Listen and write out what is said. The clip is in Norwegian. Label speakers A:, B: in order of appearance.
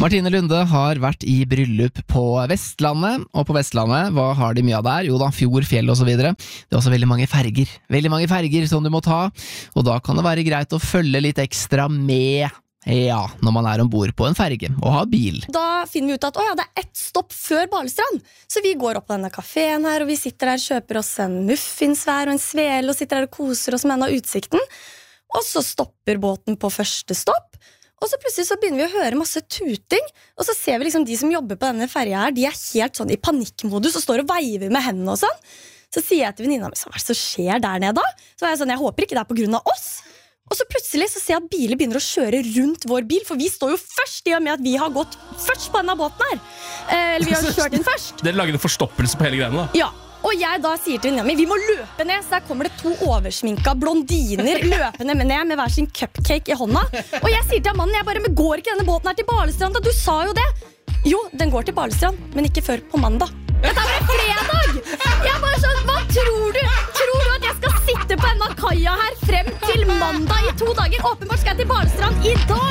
A: Martine Lunde har vært i bryllup på Vestlandet, og på Vestlandet, hva har de mye av der? Jo da, fjord, fjell og så videre. Det er også veldig mange ferger som du må ta, og da kan det være greit å følge litt ekstra med, ja, når man er ombord på en ferge og har bil.
B: Da finner vi ut at det er ett stopp før Balestrand, så vi går opp på denne kaféen her, og vi sitter der, kjøper oss en muffins hver og en svele, og sitter der og koser oss med denne utsikten, og så stopper båten på første stopp. Og så plutselig så begynner vi å høre masse tuting, og så ser vi liksom de som jobber på denne ferja her, de er helt sånn i panikkmodus og står og veiver med hendene og sånn. Så sier jeg til venninna mi, hva er det som skjer der nede da? Så var jeg sånn, jeg håper ikke det er på grunn av oss. Og så plutselig så ser jeg at biler begynner å kjøre rundt vår bil, for vi står jo først i og med at vi har gått først på denne båten her. Eller vi har kjørt inn først.
C: Dere lager en forstoppelse på hele greiene da?
B: Ja. Og jeg da sier til venninna mi, vi må løpe ned, så der kommer det 2 oversminka blondiner løpende ned med hver sin cupcake i hånda. Og jeg sier til mannen, men går ikke denne båten her til Balestrand da? Du sa jo det. Jo, den går til Balestrand, men ikke før på mandag. Dette er fredag! Jeg bare sånn, hva tror du? Tror du at jeg skal sitte på denne kaia her frem til mandag i 2 dager? Åpenbart skal jeg til Balestrand i dag!